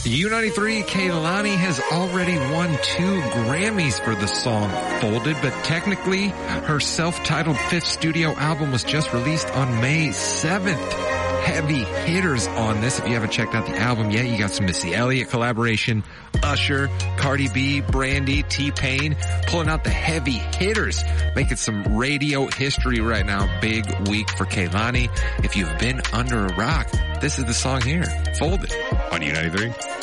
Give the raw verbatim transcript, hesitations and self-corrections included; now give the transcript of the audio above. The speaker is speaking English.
U ninety-three, Kehlani has already won two Grammys for the song Folded, but technically her self-titled fifth studio album was just released on May seventh. Heavy hitters on this. If you haven't checked out the album yet, you got some Missy Elliott collaboration, Usher, Cardi B, Brandy, T-Pain, pulling out the heavy hitters, making some radio history right now. Big week for Kehlani. If you've been under a rock, this is the song here, Folded, on U ninety-three.